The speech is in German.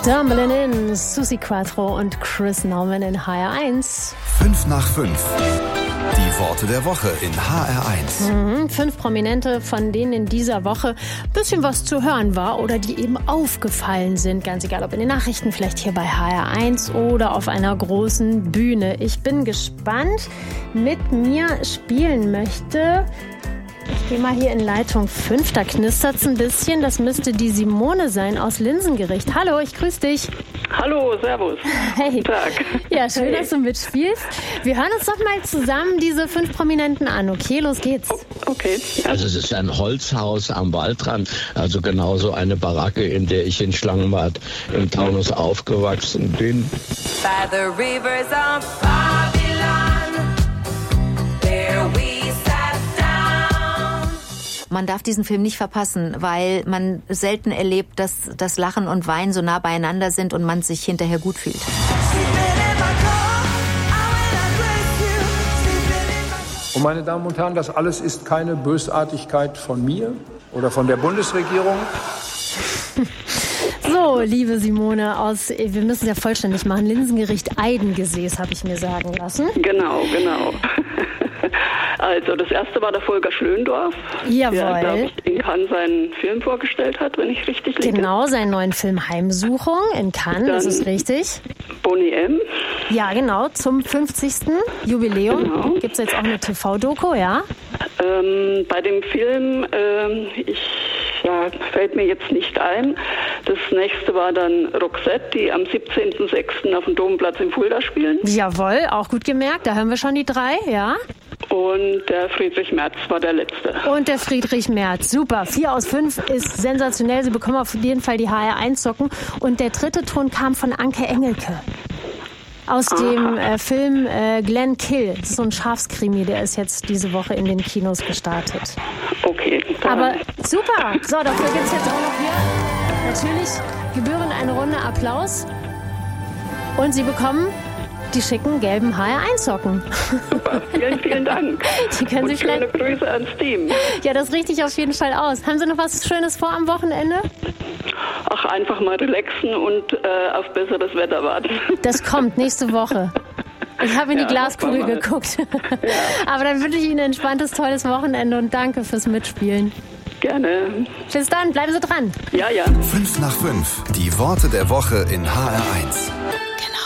Dumbling in, Susi Quattro und Chris Norman in HR1. 5 nach 5. Die Worte der Woche in HR1. 5 Prominente, von denen in dieser Woche ein bisschen was zu hören war oder die eben aufgefallen sind. Ganz egal, ob in den Nachrichten, vielleicht hier bei HR1 oder auf einer großen Bühne. Ich bin gespannt, mit mir spielen möchte. Ich gehe mal hier in Leitung 5, da knistert's ein bisschen. Das müsste die Simone sein aus Linsengericht. Hallo, ich grüße dich. Hallo, servus. Hey. Guten Tag. Ja, schön, dass du mitspielst. Wir hören uns doch mal zusammen diese 5 Prominenten an. Okay, los geht's. Okay. Ja. Also es ist ein Holzhaus am Waldrand, also genauso eine Baracke, in der ich in Schlangenbad im Taunus aufgewachsen bin. By the rivers of Babylon, there we sat down. Man darf diesen Film nicht verpassen, weil man selten erlebt, dass das Lachen und Weinen so nah beieinander sind und man sich hinterher gut fühlt. Und meine Damen und Herren, das alles ist keine Bösartigkeit von mir oder von der Bundesregierung. So, liebe Simone aus, wir müssen es ja vollständig machen, Linsengericht Eidengesäß, habe ich mir sagen lassen. Genau. Also das erste war der Volker Schlöndorff, Jawohl. der, glaube ich, in Cannes seinen Film vorgestellt hat, wenn ich richtig liege. Genau, seinen neuen Film Heimsuchung in Cannes, das ist richtig. Boney M. Ja, genau, zum 50. Jubiläum Genau. gibt es jetzt auch eine TV-Doku, ja? Bei dem Film, fällt mir jetzt nicht ein. Das nächste war dann Roxette, die am 17.06. auf dem Domplatz in Fulda spielen. Jawohl, auch gut gemerkt, da hören wir schon die 3, ja? Und der Friedrich Merz war der letzte. Und der Friedrich Merz, super. 4 aus 5 ist sensationell, Sie bekommen auf jeden Fall die HR1-Socken. Und der 3. Ton kam von Anke Engelke. Aus dem Film Glenn Kill. Das ist so ein Schafskrimi, der ist jetzt diese Woche in den Kinos gestartet. Okay. Aber super. So, dafür gibt es jetzt auch noch hier natürlich gebührend eine Runde Applaus. Und Sie bekommen die schicken gelben HR1-Socken. Super, vielen Dank. Die können Sie schöne Grüße ans Team. Ja, das richte ich auf jeden Fall aus. Haben Sie noch was Schönes vor am Wochenende? Ach, einfach mal relaxen und auf besseres Wetter warten. Das kommt nächste Woche. Ich habe in die Glaskugel geguckt. Ja. Aber dann wünsche ich Ihnen ein entspanntes, tolles Wochenende und danke fürs Mitspielen. Gerne. Bis dann, bleiben Sie dran. Ja. 5 nach 5, die Worte der Woche in HR1. Genau.